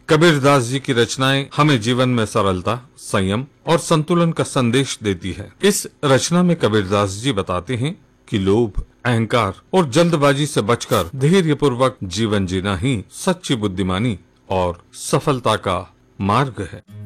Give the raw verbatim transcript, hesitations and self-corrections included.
कबीरदास जी की रचनाएं हमें जीवन में सरलता, संयम और संतुलन का संदेश देती है। इस रचना में कबीरदास जी बताते हैं कि लोभ, अहंकार और जल्दबाजी से बचकर धैर्य पूर्वक जीवन जीना ही सच्ची बुद्धिमानी और सफलता का मार्ग है।